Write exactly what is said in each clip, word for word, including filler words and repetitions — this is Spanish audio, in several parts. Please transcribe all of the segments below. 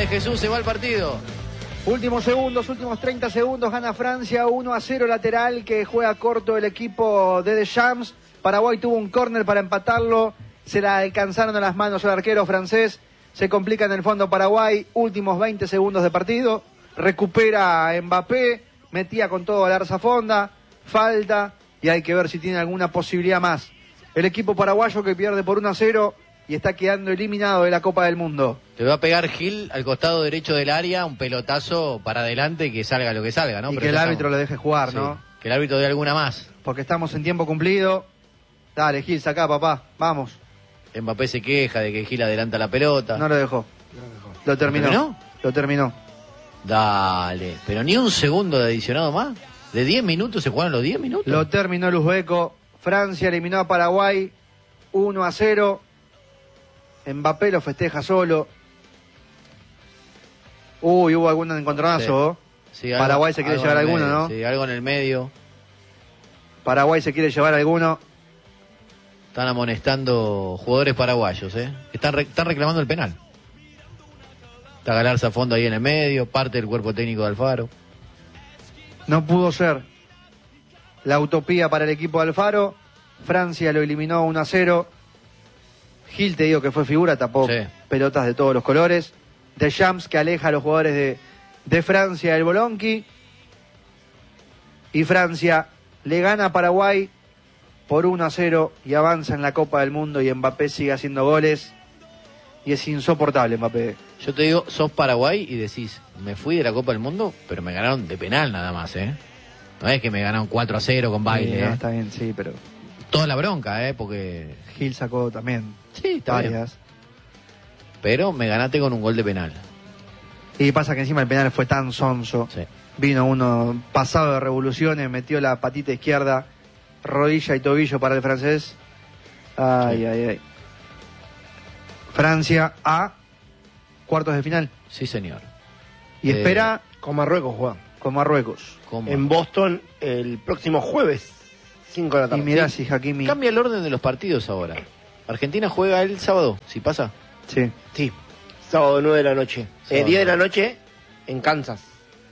Dale, Jesús, se va el partido. Últimos segundos, últimos treinta segundos, gana Francia uno a cero, lateral que juega corto el equipo de Deschamps. Paraguay tuvo un córner para empatarlo, se la alcanzaron a las manos el arquero francés, se complica en el fondo Paraguay, últimos veinte segundos de partido, recupera Mbappé, metía con todo a la Arzafonda, falta y hay que ver si tiene alguna posibilidad más. El equipo paraguayo que pierde por uno a cero y está quedando eliminado de la Copa del Mundo. Te va a pegar Gil al costado derecho del área, un pelotazo para adelante y que salga lo que salga, ¿no? Y Pero que el árbitro estamos... lo deje jugar, sí, ¿no? Que el árbitro dé alguna más. Porque estamos en tiempo cumplido. Dale, Gil, sacá, papá, vamos. Mbappé se queja de que Gil adelanta la pelota. No lo dejó. No, mejor. Lo terminó. ¿Lo terminó? Lo terminó. Dale, pero ni un segundo de adicionado más. ¿De diez minutos se jugaron los diez minutos? Lo terminó el uzbeco. Francia eliminó a Paraguay uno a cero. Mbappé lo festeja solo. Uy, hubo algún encontronazo. Sí. Sí, algo, Paraguay se quiere llevar en el alguno, medio, ¿no? Sí, algo en el medio. Paraguay se quiere llevar alguno. Están amonestando jugadores paraguayos, ¿eh? Están, re, están reclamando el penal. Está Galarza a fondo ahí en el medio, parte del cuerpo técnico de Alfaro. No pudo ser la utopía para el equipo de Alfaro. Francia lo eliminó uno a cero. Gil, te digo que fue figura, tapó Sí. pelotas de todos los colores. Deschamps, que aleja a los jugadores de, de Francia del Bolonqui. Y Francia le gana a Paraguay por uno a cero y avanza en la Copa del Mundo y Mbappé sigue haciendo goles. Y es insoportable Mbappé. Yo te digo, sos Paraguay y decís, me fui de la Copa del Mundo, pero me ganaron de penal nada más, ¿eh? No es que me ganaron cuatro a cero con baile, Sí, no, ¿eh? está bien, sí, pero Toda la bronca, ¿eh? Porque... Gil sacó también Sí, está bien. varias. Pero me ganaste con un gol de penal. Y pasa que encima el penal fue tan sonso. Sí. Vino uno pasado de revoluciones, metió la patita izquierda, rodilla y tobillo para el francés. Ay, Sí. ay, ay. Francia a cuartos de final. Sí, señor. Y Eh, espera Con Marruecos juega. con Marruecos. ¿Cómo? En Boston el próximo jueves, cinco de la Y tarde. mirá Sí. si Hakimi... Cambia el orden de los partidos ahora. Argentina juega el sábado, si pasa. Sí. Sí, sábado nueve de la noche. Sábado Eh, diez de la nueve. noche en Kansas.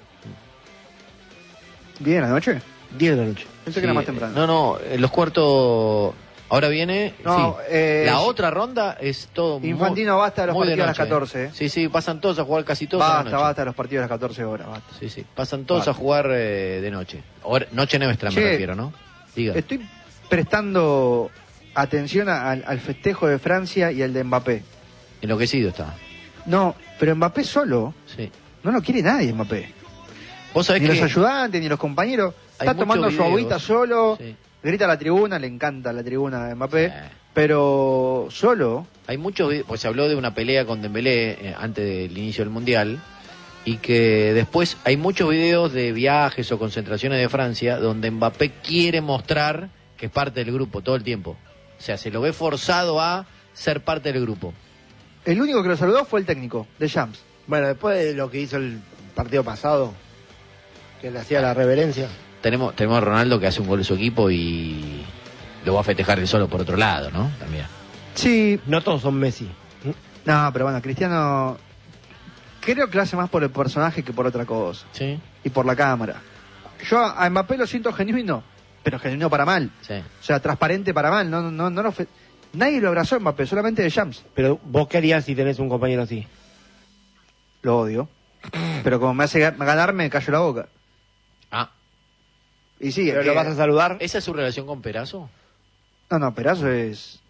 ¿diez de la noche? diez de la noche. Pensé Sí, que era más temprano. No, no, en los cuartos... Ahora viene... No, sí. eh, la otra ronda es todo... muy- Infantino basta de los muy partidos a las noche, catorce, ¿eh? Sí, sí, pasan todos a jugar casi todos a la Basta, noche. basta de los partidos a las catorce horas, basta. Sí, sí, pasan todos Basta. a jugar eh, de noche. Hora- noche nuestra Che, me refiero, ¿no? Diga. Estoy prestando atención a- al, al festejo de Francia y al de Mbappé. Enloquecido está. No, pero Mbappé solo, Sí. no lo quiere nadie Mbappé. Vos sabés Ni que... los ayudantes, ni los compañeros. Hay Está muchos tomando su videos. agüita solo, Sí. grita a la tribuna, le encanta la tribuna de Mbappé, Sí. pero solo, Hay muchos videos, pues se habló de una pelea con Dembélé eh, antes del inicio del Mundial, y que después hay muchos videos de viajes o concentraciones de Francia donde Mbappé quiere mostrar que es parte del grupo todo el tiempo. O sea, se lo ve forzado a ser parte del grupo. el único que lo saludó fue el técnico, Deschamps. Bueno, después de lo que hizo el partido pasado, que le hacía la reverencia. Tenemos, tenemos a Ronaldo que hace un gol de su equipo y lo va a festejar él solo por otro lado, ¿no? También. Sí, No todos son Messi. no, pero bueno, Cristiano creo que lo hace más por el personaje que por otra cosa. Sí, Y por la cámara. Yo a a Mbappé lo siento genuino, pero genuino para mal. sí. O sea, transparente para mal. No, no, no lo fe- Nadie lo abrazó a Mbappé, solamente Deschamps. Pero vos qué harías si tenés un compañero así. Lo odio. Pero como me hace ga- ganar, me callo la boca. Ah, Y sí, ¿Pero es lo que- vas a saludar? ¿esa es su relación con Perazo? No, no, Perazo es...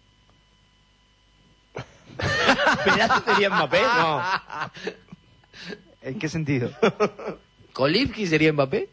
¿Pedazo sería Mbappé? No. ¿En qué sentido? ¿Kolipki sería Mbappé?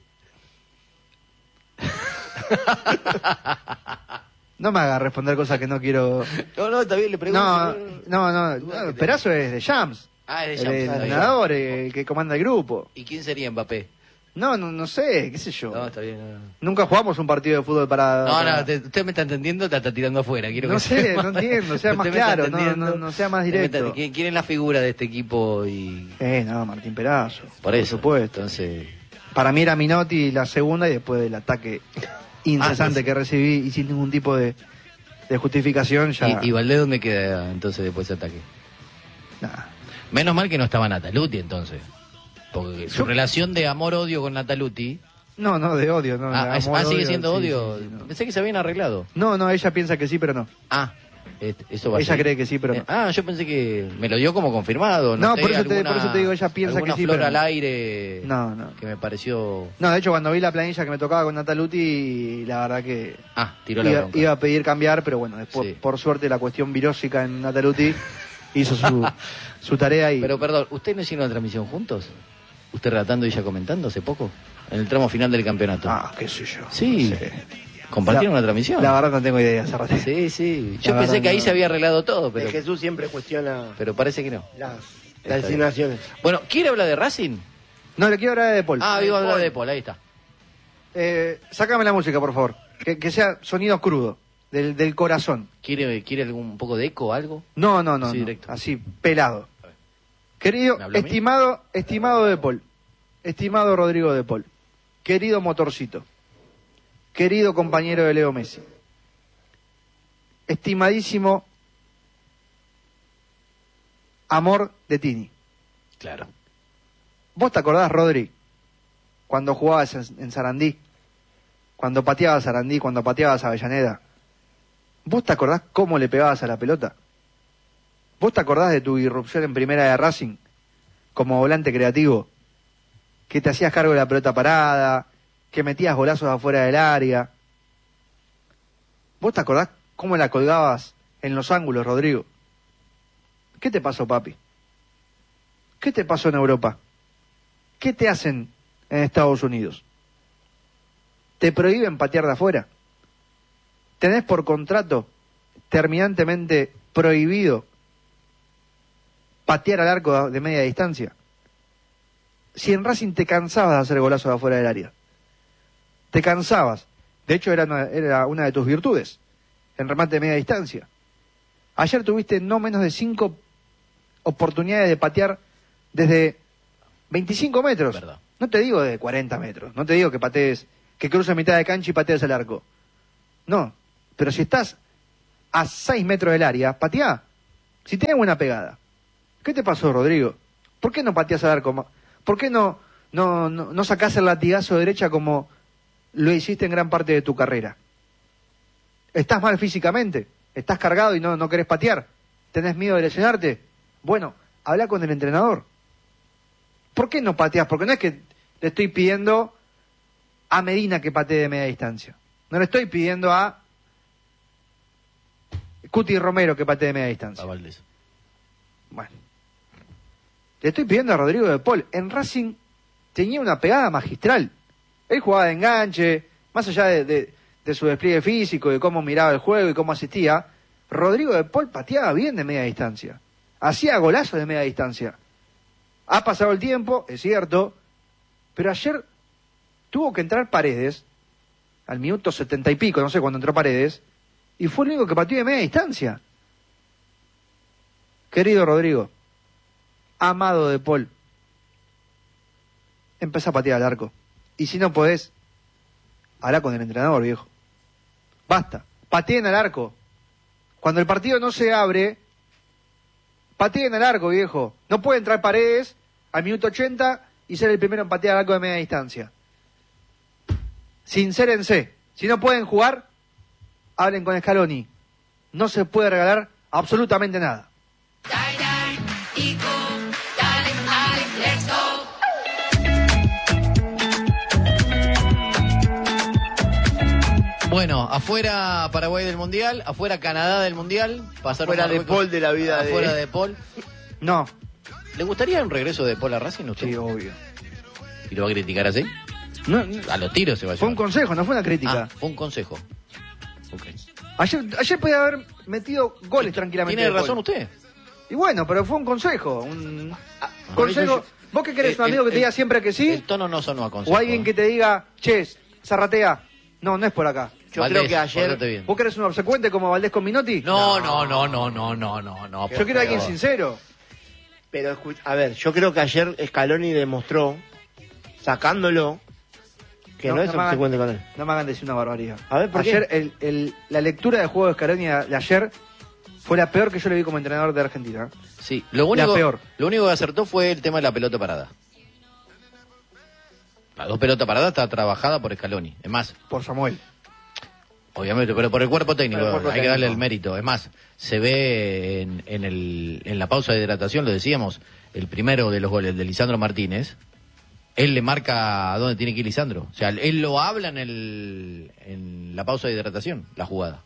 No me haga responder cosas que no quiero... No, no, está bien, le pregunto. No, no, no. Duda no que Perazo es de Shams. Ah, es de El Shams, está bien. entrenador, el que comanda el grupo. ¿Y quién sería Mbappé? No, no, no sé, qué sé yo. No, está bien. No, no. Nunca jugamos un partido de fútbol para... No, para- no, te- usted me está entendiendo, te está tirando afuera. Quiero No que sé, sepa. no entiendo, sea más Usted me está claro, no, entendiendo. no, no sea más Usted me directo. está- ¿Quién, quién es la figura de este equipo? Y Eh, no, Martín Perazo. por eso. supuesto. Entonces, Para mí era Minotti la segunda y después del ataque incesante Ah, que recibí y sin ningún tipo de, de justificación ya... ¿y, y Valdés dónde queda entonces después de ese ataque? Nada. Menos mal que no estaba Nataluti entonces. Porque su Yo- relación de amor-odio con Nataluti... No, no, de odio. No, Ah, de es- amor, ah, sigue odio, siendo sí, odio. sí, sí, no. Pensé que se habían arreglado. No, no, ella piensa que sí, pero no. Ah, este, eso va a Ella ser. cree que sí, pero no. Eh, ah, yo pensé que me lo dio como confirmado. No, sé, por eso te- alguna- por eso te digo, ella piensa alguna que sí, flor pero al no. aire No, no. que me pareció... No, de hecho, cuando vi la planilla que me tocaba con Nataluti, la verdad que Ah, tiró la iba, bronca. iba a pedir cambiar, pero bueno, después, Sí. por suerte, la cuestión virósica en Nataluti hizo su, su tarea y... Pero perdón, ¿ustedes no hicieron una transmisión juntos? ¿Usted relatando y ella comentando hace poco? En el tramo final del campeonato. Ah, qué sé yo. Sí. No sé. ¿Compartieron La- una transmisión? La verdad no tengo idea, esa rato. Sí, sí. Yo La pensé verdad que ahí no. se había arreglado todo, Pero pero, Jesús siempre cuestiona pero parece que no. las, Está las insinuaciones. Bueno, ¿quiere hablar de Racing? No, le quiero hablar de Paul. Ah, de iba a hablar Paul. de Paul, ahí está. Eh, sácame la música, por favor. Que, que sea sonido crudo, del, del corazón. ¿Quiere, quiere algún un poco de eco o algo? No, no, no, Sí, no. directo. Así, pelado. Querido, ¿Me habló a mí? estimado, estimado de Paul, estimado Rodrigo de Paul, querido motorcito, querido compañero de Leo Messi, estimadísimo amor de Tini. Claro. ¿Vos te acordás, Rodri, cuando jugabas en, en Sarandí? Cuando pateabas a Sarandí, cuando pateabas a Avellaneda. ¿Vos te acordás cómo le pegabas a la pelota? ¿Vos te acordás de tu irrupción en primera de Racing como volante creativo? Que te hacías cargo de la pelota parada, que metías golazos afuera del área. ¿Vos te acordás cómo la colgabas en los ángulos, Rodrigo? ¿Qué te pasó, papi? ¿Qué te pasó en Europa? ¿Qué te hacen en Estados Unidos? ¿Te prohíben patear de afuera? ¿Tenés por contrato terminantemente prohibido patear al arco de media distancia? Si en Racing te cansabas de hacer golazos de afuera del área, te cansabas, de hecho era una, era una de tus virtudes, en remate de media distancia. Ayer tuviste no menos de cinco oportunidades de patear desde veinticinco metros. Verdad. No te digo de cuarenta metros, no te digo que patees, que cruces mitad de cancha y patees el arco. No, pero si estás a seis metros del área, pateá. Si tenés buena pegada. ¿Qué te pasó, Rodrigo? ¿Por qué no pateás al arco? ma- ¿Por qué no, no, no, no sacás el latigazo de derecha como lo hiciste en gran parte de tu carrera? ¿Estás mal físicamente? ¿Estás cargado y no, no querés patear? ¿Tenés miedo de lesionarte? Bueno, habla con el entrenador. ¿Por qué no pateás? Porque no es que le estoy pidiendo a Medina que patee de media distancia. No le estoy pidiendo a Cuti Romero que patee de media distancia. A Valdés. Bueno. Le estoy pidiendo a Rodrigo de Paul. En Racing tenía una pegada magistral. Él jugaba de enganche, más allá de, de, de su despliegue físico, de cómo miraba el juego y cómo asistía. Rodrigo de Paul pateaba bien de media distancia. Hacía golazos de media distancia. Ha pasado el tiempo, es cierto, pero ayer tuvo que entrar Paredes, al minuto setenta y pico, no sé cuándo entró Paredes, y fue el único que pateó de media distancia. Querido Rodrigo, amado de Paul, empezá a patear al arco. Y si no podés, habla con el entrenador, viejo. Basta, pateen al arco. Cuando el partido no se abre, pateen al arco, viejo. No puede entrar Paredes al minuto ochenta y ser el primero en patear al arco de media distancia. Sincérense. Si no pueden jugar, hablen con Scaloni. No se puede regalar absolutamente nada. Bueno, afuera Paraguay del Mundial, afuera Canadá del Mundial, pasaron Fuera de Marruecos, Paul de la vida de- afuera de Paul. No, ¿Le gustaría un regreso de Paul a Racing usted? sí, obvio. ¿Y lo va a criticar así? No, no, A los tiros se va a fue un llevar. consejo, no fue una crítica. Ah, fue un consejo. Ok. Ayer, ayer podía haber metido goles tranquilamente. Tiene de razón Paul. usted. Y bueno, pero fue un consejo. Un Ah, consejo. eso ¿Vos qué querés? El- ¿Un amigo el- que te diga el- siempre que sí? El tono no sonó a consejo. ¿O alguien que te diga, che, zarratea? No, no es por acá. Yo Valdés, creo que ayer- portate bien. ¿Vos querés un obsecuente como Valdés con Minotti? No, no, no, no, no, no, no, no. Yo quiero a alguien sincero. Pero, escu- a ver, yo creo que ayer Scaloni demostró, sacándolo, que no, No, es no me hagan- obsecuente con él. No me hagan decir una barbaridad. A ver, ¿por qué? ayer, el, el- la lectura de juego de Scaloni de ayer Fue la peor que yo le vi como entrenador de Argentina. Sí, lo único, La peor. lo único que acertó fue el tema de la pelota parada. La dos pelotas paradas está trabajada por Scaloni. Es más, Por Samuel. obviamente, pero por el cuerpo técnico, Por el cuerpo hay que darle técnico. el mérito. Es más, se ve en, en, el, en la pausa de hidratación, lo decíamos, el primero de los goles de Lisandro Martínez, él le marca a dónde tiene que ir Lisandro. O sea, él lo habla en, el, en la pausa de hidratación, la jugada.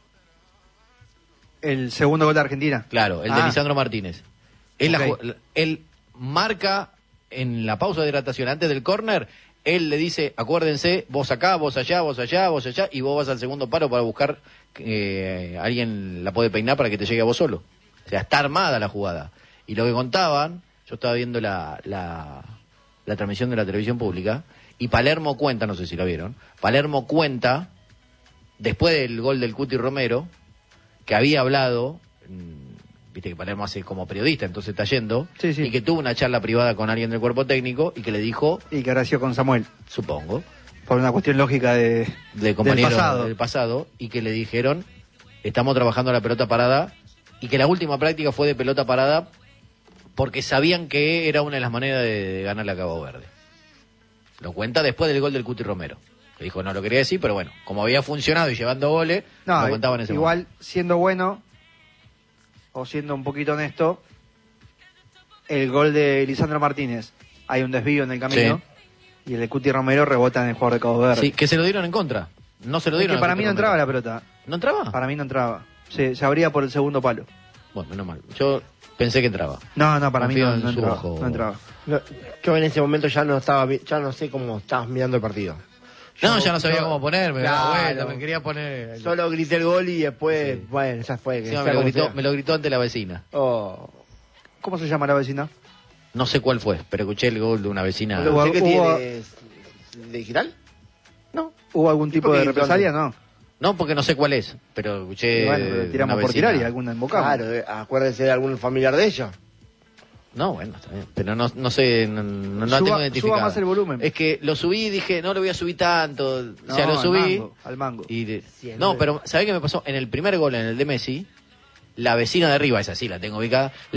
El segundo gol de Argentina. Claro, el Ah. de Lisandro Martínez. Él, la Ok. ju- él marca en la pausa de hidratación, antes del córner, él le dice, acuérdense, vos acá, vos allá, vos allá, vos allá, y vos vas al segundo paro para buscar, eh, alguien la puede peinar para que te llegue a vos solo. O sea, está armada la jugada. Y lo que contaban, yo estaba viendo la, la, la transmisión de la televisión pública, y Palermo cuenta, no sé si la vieron, Palermo cuenta, después del gol del Cuti Romero, que había hablado, mm, viste que Palermo hace como periodista, entonces está yendo, Sí, sí. y que tuvo una charla privada con alguien del cuerpo técnico y que le dijo, Y que agradeció con Samuel. supongo, Por una cuestión lógica de, de compañero del pasado. del pasado, y que le dijeron, estamos trabajando la pelota parada, y que la última práctica fue de pelota parada porque sabían que era una de las maneras de, de ganarle a Cabo Verde. Lo cuenta después del gol del Cuti Romero. Que dijo, no lo quería decir, pero bueno, como había funcionado y llevando goles, No, lo contaba en ese igual momento. siendo bueno o siendo un poquito honesto, el gol de Lisandro Martínez, hay un desvío en el camino y el de Cuti Romero rebota en el jugador de Cabo Verde. Sí, que se lo dieron en contra. No se lo Es dieron que a para Cuti mí no Romero. entraba la pelota. ¿No entraba? Para mí no entraba. Se, se abría por el segundo palo. Bueno, menos mal. Yo pensé que entraba. No, no, para Confío mí no, en no su entraba, ojo. no entraba. No, yo en ese momento ya no estaba, vi- ya no sé cómo estabas mirando el partido. No, Yo- ya no sabía yo- cómo ponerme, me daba Claro. vuelta, me quería poner... Solo grité el gol y después, Sí. bueno, ya fue. que Encima sea me, lo como gritó, sea. me lo gritó ante la vecina. Oh. ¿Cómo se llama la vecina? No sé cuál fue, pero escuché el gol de una vecina. ¿Pero Hubo- usted qué hubo- tiene? ¿De digital? No. ¿Hubo algún tipo por de qué represalia? No. No, porque no sé cuál es, pero escuché Y bueno, pero una tiramos por vecina. tirar y alguna embocamos. Claro, eh, acuérdese de algún familiar de ella. No, bueno, está bien. Pero no, no sé, no, no la Suba- tengo identificada. suba más el volumen. Es que lo subí y dije, no lo voy a subir tanto. o sea, No, lo al subí. mango, al mango. Y de- Sí, no, no- pero ¿sabés qué me pasó? En el primer gol, en el de Messi, la vecina de arriba, esa sí la tengo ubicada,